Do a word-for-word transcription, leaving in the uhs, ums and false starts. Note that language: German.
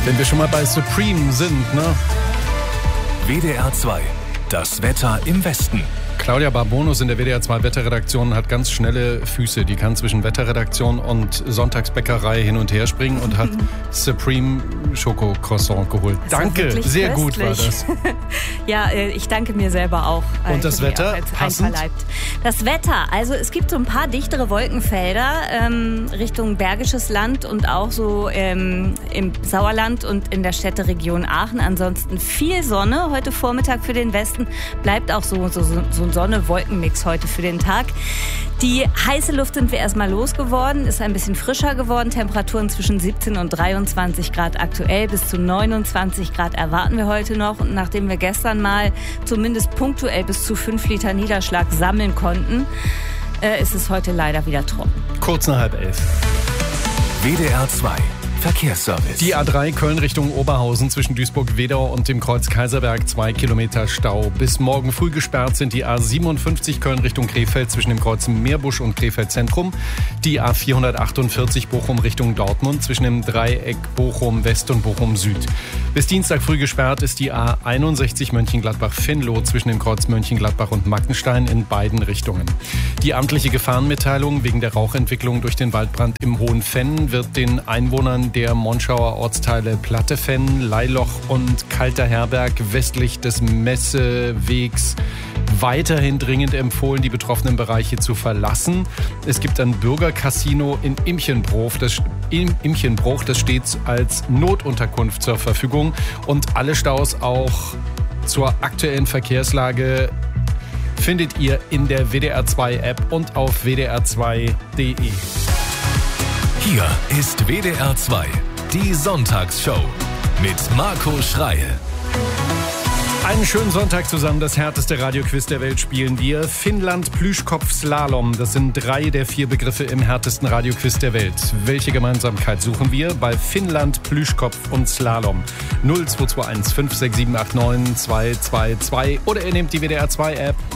Wenn wir schon mal bei Supreme sind, ne? W D R zwei, das Wetter im Westen. Claudia Barbonus in der W D R zwei Wetterredaktion hat ganz schnelle Füße. Die kann zwischen Wetterredaktion und Sonntagsbäckerei hin und her springen und hat Supreme Schoko-Croissant geholt. Das Danke, sehr köstlich. gut war das. Ja, ich danke mir selber auch. Und das Wetter? Passend? Das Wetter, also es gibt so ein paar dichtere Wolkenfelder ähm, Richtung Bergisches Land und auch so ähm, im Sauerland und in der Städteregion Aachen. Ansonsten viel Sonne heute Vormittag für den Westen. Bleibt auch so, so, so ein Sonne-Wolken-Mix heute für den Tag. Die heiße Luft sind wir erstmal losgeworden, ist ein bisschen frischer geworden. Temperaturen zwischen siebzehn und dreiundzwanzig Grad aktuell, bis zu neunundzwanzig Grad erwarten wir heute noch. Und nachdem wir gestern mal zumindest punktuell bis zu fünf Liter Niederschlag sammeln konnten, äh, ist es heute leider wieder trocken. Kurz nach halb elf. W D R zwei Verkehrsservice. Die A drei Köln Richtung Oberhausen zwischen Duisburg-Wedau und dem Kreuz Kaiserberg, zwei Kilometer Stau. Bis morgen früh gesperrt sind die A siebenundfünfzig Köln Richtung Krefeld zwischen dem Kreuz Meerbusch und Krefeld Zentrum. Die A vierhundertachtundvierzig Bochum Richtung Dortmund zwischen dem Dreieck Bochum West und Bochum Süd. Bis Dienstag früh gesperrt ist die A einundsechzig Mönchengladbach-Venlo zwischen dem Kreuz Mönchengladbach und Mackenstein in beiden Richtungen. Die amtliche Gefahrenmitteilung wegen der Rauchentwicklung durch den Waldbrand im Hohenfenn wird den Einwohnern der Monschauer Ortsteile Plattefenn, Leiloch und Kalter Herberg westlich des Messewegs weiterhin dringend empfohlen, die betroffenen Bereiche zu verlassen. Es gibt ein Bürgercasino in Imchenbruch, das, in Imchenbruch, das steht als Notunterkunft zur Verfügung. Und alle Staus auch zur aktuellen Verkehrslage findet ihr in der W D R zwei App und auf w d r zwei punkt d e. Hier ist W D R zwei, die Sonntagsshow mit Marco Schreil. Einen schönen Sonntag zusammen. Das härteste Radioquiz der Welt spielen wir. Finnland, Plüschkopf, Slalom. Das sind drei der vier Begriffe im härtesten Radioquiz der Welt. Welche Gemeinsamkeit suchen wir bei Finnland, Plüschkopf und Slalom? null zwei zwei eins fünf sechs sieben acht neun zwei zwei zwei oder ihr nehmt die W D R zwei App.